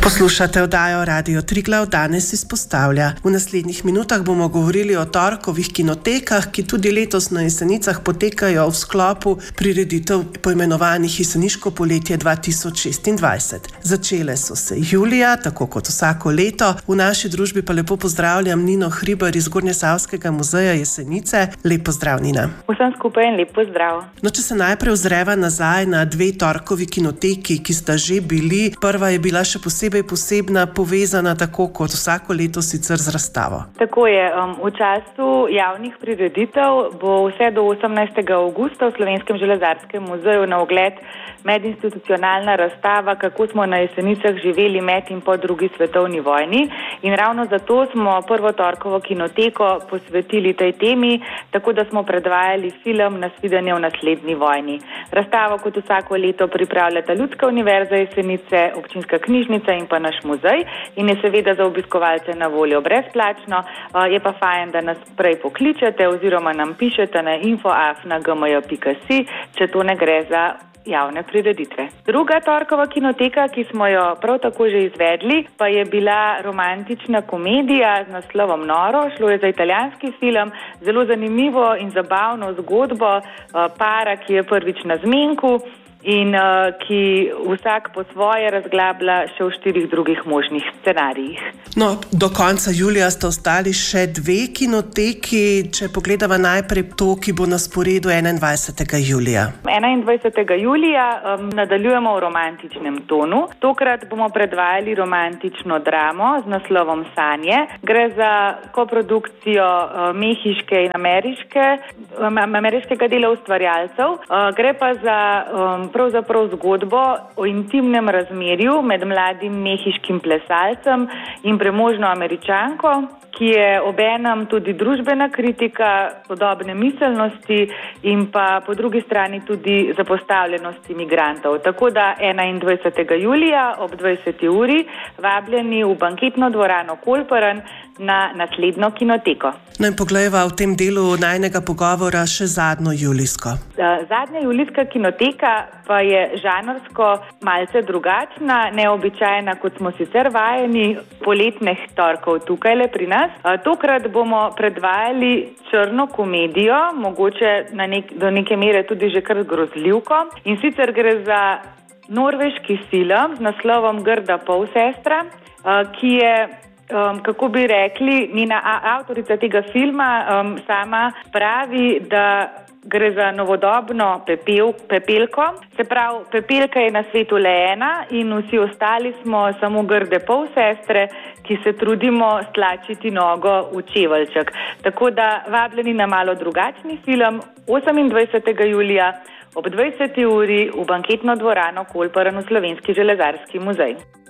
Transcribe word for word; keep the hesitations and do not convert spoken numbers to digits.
Poslušate oddajo Radio Triglav, danes izpostavlja. V naslednjih minutah bomo govorili o torkovih kinotekah, ki tudi letos na Jesenicah potekajo v sklopu prireditev poimenovanih Jeseniško poletje dva tisoč šestindvajset. Začele so se julija, tako kot vsako leto. V naši družbi pa lepo pozdravljam Nino Hribar iz Gornjesavskega muzeja Jesenice. Lep pozdrav, Nina. Vsem skupaj in lep pozdrav. No, če se najprej ozreva nazaj na dve torkovi kinoteki, ki sta že bili, prva je bila še posebej posebna, povezana tako kot vsako leto sicer z razstavo. Tako je. Um, v času javnih prireditev bo vse do osemnajstega avgusta v Slovenskem železarskem muzeju na ogled medinstitucionalna razstava, kako smo na Jesenicah živeli med in po drugi svetovni vojni. In ravno zato smo prvo torkovo kinoteko posvetili tej temi, tako da smo predvajali film Nasvidenje v naslednji vojni. Razstavo kot vsako leto pripravljata Ljudska univerza Jesenice, občinska knjižnica in pa naš muzej in je seveda za obiskovalce na voljo brezplačno. Je pa fajn, da nas prej pokličete oziroma nam pišete na info afna g m j pika si, če to ne gre za javne prireditve. Druga torkova kinoteka, ki smo jo prav tako že izvedli, pa je bila romantična komedija z naslovom Noro. Šlo je za italijanski film, zelo zanimivo in zabavno zgodbo para, ki je prvič na zmenku in uh, ki vsak po svoje razglablja še v štirih drugih možnih scenarijih. No, do konca julija sta ostali še dve kinoteki. Če pogledava najprej to, ki bo na sporedu enaindvajsetega julija. enaindvajsetega julija um, nadaljujemo v romantičnem tonu. Tokrat bomo predvajali romantično dramo z naslovom Sanje. Gre za koprodukcijo uh, mehiške in ameriške, um, ameriškega dela ustvarjalcev. Uh, gre pa za um, pravzaprav zgodbo o intimnem razmerju med mladim mehiškim plesalcem in premožno Američanko, ki je obenem tudi družbena kritika sodobne miselnosti in pa po drugi strani tudi zapostavljenosti migrantov. Tako da enaindvajsetega julija ob dvajseti uri vabljeni v banketno dvorano Kolparan na naslednjo kinoteko. No in poglejva v tem delu najnega pogovora še zadnjo julijsko. Zadnja julijska kinoteka pa je žanrsko malce drugačna, neobičajna, kot smo sicer vajeni poletnih torkov tukajle pri nas. Tokrat bomo predvajali črno komedijo, mogoče na nek, do neke mere tudi že kar grozljivko. In sicer gre za norveški film z naslovom Grda polsestra, ki je, Um, kako bi rekli, njena avtorica tega filma um, sama pravi, da gre za novodobno pepel, pepelko. Se pravi, pepelka je na svetu le ena in vsi ostali smo samo grde polsestre, ki se trudimo stlačiti nogo v čeveljček. Tako da vabljeni na malo drugačni film osemindvajsetega julija ob dvajseti uri v banketno dvorano Kolparan v Slovenski železarski muzej.